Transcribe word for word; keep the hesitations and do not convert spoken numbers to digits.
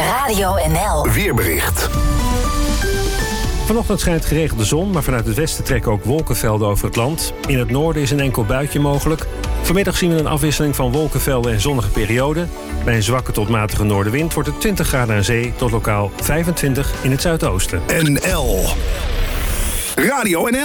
Radio N L. Weerbericht. Vanochtend schijnt geregeld de zon, maar vanuit het westen trekken ook wolkenvelden over het land. In het noorden is een enkel buitje mogelijk. Vanmiddag zien we een afwisseling van wolkenvelden en zonnige perioden. Bij een zwakke tot matige noordenwind wordt het twintig graden aan zee tot lokaal vijfentwintig in het zuidoosten. N L. Radio N L.